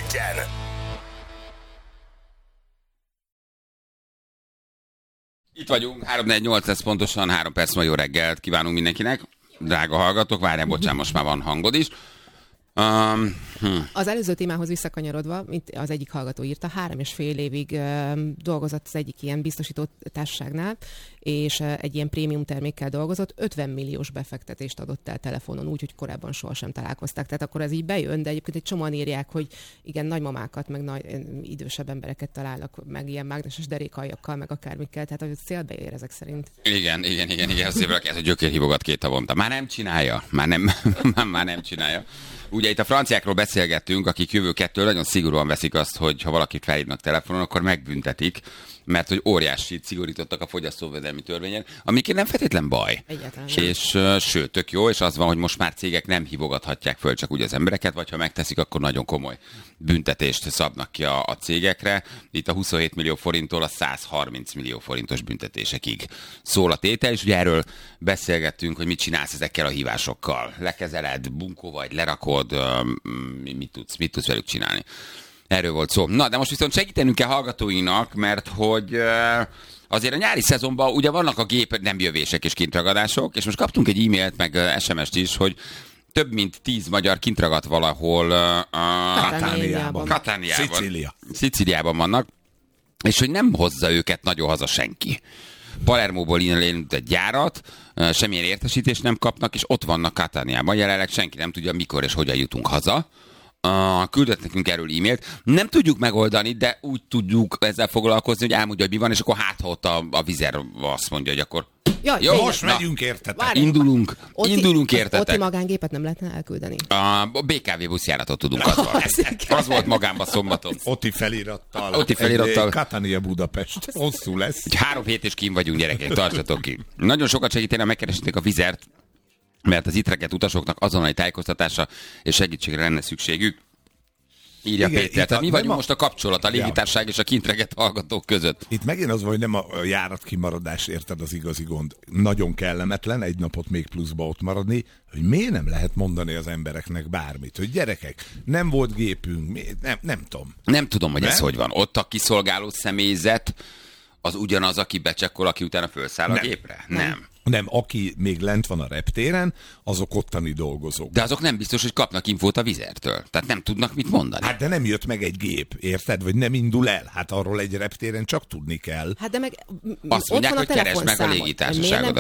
1-en. Itt vagyunk, 3-4-8 lesz pontosan, 3 perc ma jó reggelt kívánunk mindenkinek. Drága hallgatók, várjál, bocsánat, most már van hangod is. Az előző témához visszakanyarodva, mint az egyik hallgató írta, 3,5 évig dolgozott az egyik ilyen biztosító társaságnál, és egy ilyen prémium termékkel dolgozott, 50 milliós befektetést adott el telefonon, úgy, hogy korábban sohasem találkozták. Tehát akkor ez így bejön, de egyébként egy csomóan írják, hogy igen, nagymamákat, meg idősebb embereket találnak, meg ilyen mágneses derékaljakkal, meg akármikkel, tehát hogy célbe ér ezek szerint. Igen, azt évvel ez a gyökérhívogat 2 havonta. Már nem csinálja, már nem csinálja. Ugye itt a franciákról beszélgettünk, akik jövőkettől nagyon szigorúan veszik azt, hogy ha valakit felhívnak telefonon, akkor megbüntetik, mert hogy óriásit szigorítottak a fogyasztóvédelmi törvényen, amikért nem feltétlen baj. Egyáltalán. És sőt, tök jó, és az van, hogy most már cégek nem hívogathatják föl csak úgy az embereket, vagy ha megteszik, akkor nagyon komoly büntetést szabnak ki a cégekre. Itt a 27 millió forinttól a 130 millió forintos büntetésekig szól a tétel, és ugye erről beszélgettünk, hogy mit csinálsz ezekkel a hívásokkal. Lekezeled, bunkó vagy, lerakod, mit tudsz velük csinálni. Erről volt szó. Na, de most viszont segítenünk kell hallgatóinak, mert hogy azért a nyári szezonban ugye vannak a gép nem jövések és kintragadások, és most kaptunk egy e-mailt, meg SMS-t is, hogy több mint 10 magyar kintragadt valahol Katániában. Szicíliában vannak, és hogy nem hozza őket nagyon haza senki. Palermóból indult egy gyárat, semmilyen értesítést nem kapnak, és ott vannak Katániában. Jelenleg senki nem tudja, mikor és hogyan jutunk haza. Küldött nekünk erről e-mailt. Nem tudjuk megoldani, de úgy tudjuk ezzel foglalkozni, hogy elmondja, hogy mi van, és akkor hát, ha ott a vizer azt mondja, hogy akkor Jó, most megyünk, értetek. Indulunk, értetek. Oti magángépet nem lehetne elküldeni? A BKV buszjáratot tudunk, az volt magámban szombaton. Oti felirattal. Katánia Budapest. Hosszú lesz. 3 hét és kín vagyunk, gyerekek, tartsatok ki. Nagyon sokat segítene, megkeresnék a vizert, mert az itt rekedt utasoknak azonnali tájékoztatása és segítségre lenne szükségük. Írja igen, Péter. Tehát mi vagyunk most a kapcsolat a légitársaság és a kint rekedt hallgatók között? Itt megint az van, hogy nem a járat kimaradás, érted, az igazi gond. Nagyon kellemetlen egy napot még pluszba ott maradni, hogy miért nem lehet mondani az embereknek bármit, hogy gyerekek, nem volt gépünk, nem tudom. Nem tudom, hogy ez hogy van. Ott a kiszolgáló személyzet az ugyanaz, aki becsekkol, aki utána felszáll a gépre? Nem, aki még lent van a reptéren, azok ottani dolgozók. De azok nem biztos, hogy kapnak infót a vizertől. Tehát nem tudnak mit mondani. Hát de nem jött meg egy gép, érted? Vagy nem indul el. Hát arról egy reptéren csak tudni kell. Hát de meg azt mondják, hogy keresd meg a légitársaságodat.